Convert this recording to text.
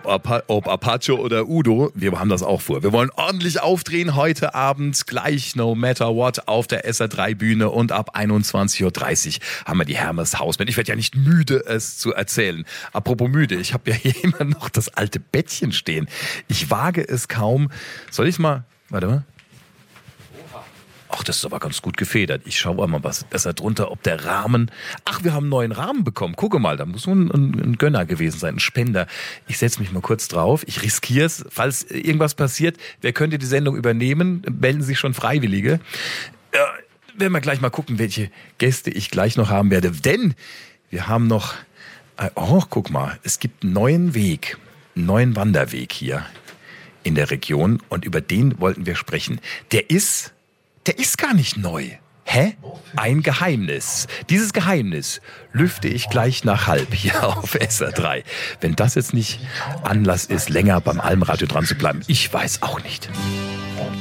ob Apache oder Udo, wir haben das auch vor. Wir wollen ordentlich aufdrehen heute Abend, gleich No Matter What auf der SR3-Bühne und ab 21.30 Uhr haben wir die Hermes Hausband. Ich werde ja nicht müde, es zu erzählen. Apropos müde, ich habe ja hier immer noch das alte Bettchen stehen. Ich wage es kaum. Soll ich mal, warte mal. Ach, das ist aber ganz gut gefedert. Ich schaue mal was besser drunter, ob der Rahmen... Ach, wir haben einen neuen Rahmen bekommen. Gucke mal, da muss nun ein Gönner gewesen sein, ein Spender. Ich setze mich mal kurz drauf. Ich riskiere es. Falls irgendwas passiert, wer könnte die Sendung übernehmen? Melden sich schon Freiwillige. Werden wir gleich mal gucken, welche Gäste ich gleich noch haben werde. Denn wir haben noch... Oh, guck mal, es gibt einen neuen Weg, einen neuen Wanderweg hier in der Region. Und über den wollten wir sprechen. Der ist gar nicht neu. Hä? Ein Geheimnis. Dieses Geheimnis lüfte ich gleich nach halb hier auf SR3. Wenn das jetzt nicht Anlass ist, länger beim Almradio dran zu bleiben, ich weiß auch nicht.